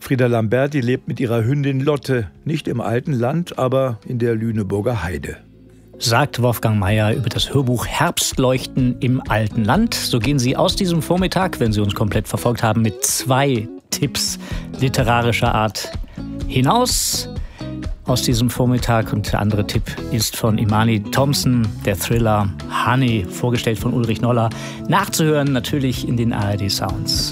Frieda Lamberti lebt mit ihrer Hündin Lotte nicht im alten Land, aber in der Lüneburger Heide. Sagt Wolfgang Meier über das Hörbuch Herbstleuchten im alten Land. So gehen Sie aus diesem Vormittag, wenn Sie uns komplett verfolgt haben, mit 2 Tipps literarischer Art hinaus aus diesem Vormittag. Und der andere Tipp ist von Imani Thompson, der Thriller Honey, vorgestellt von Ulrich Noller. Nachzuhören natürlich in den ARD Sounds.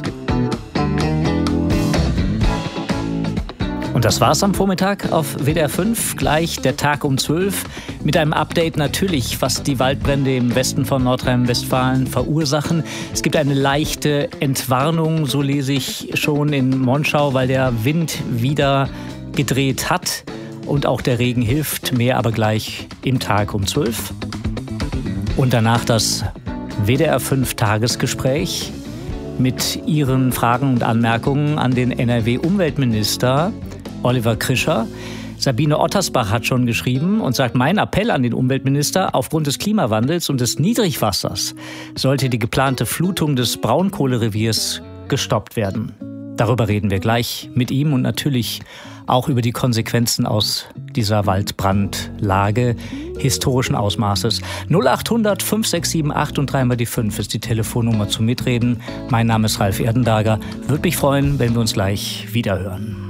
Und das war's am Vormittag auf WDR 5. Gleich der Tag um 12 mit einem Update natürlich, was die Waldbrände im Westen von Nordrhein-Westfalen verursachen. Es gibt eine leichte Entwarnung, so lese ich schon in Monschau, weil der Wind wieder gedreht hat und auch der Regen hilft. Mehr aber gleich im Tag um 12. Und danach das WDR 5 Tagesgespräch mit Ihren Fragen und Anmerkungen an den NRW-Umweltminister Oliver Krischer. Sabine Ottersbach hat schon geschrieben und sagt, mein Appell an den Umweltminister: Aufgrund des Klimawandels und des Niedrigwassers sollte die geplante Flutung des Braunkohlereviers gestoppt werden. Darüber reden wir gleich mit ihm und natürlich auch über die Konsequenzen aus dieser Waldbrandlage historischen Ausmaßes. 0800 5678 und 3 mal die 5 ist die Telefonnummer zum Mitreden. Mein Name ist Ralf Erdenberger. Würde mich freuen, wenn wir uns gleich wiederhören.